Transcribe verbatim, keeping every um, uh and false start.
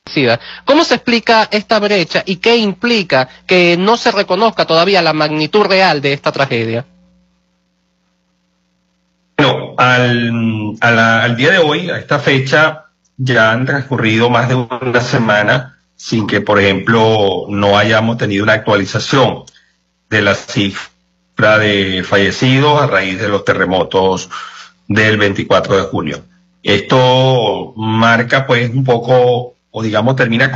¿Cómo se explica esta brecha y qué implica que no se reconozca todavía la magnitud real de esta tragedia? Bueno, al, a la- al día de hoy, a esta fecha, ya han transcurrido más de una semana sin que, por ejemplo, no hayamos tenido una actualización de la cifra de fallecidos a raíz de los terremotos del veinticuatro de junio. Esto marca, pues, un poco, o digamos, termina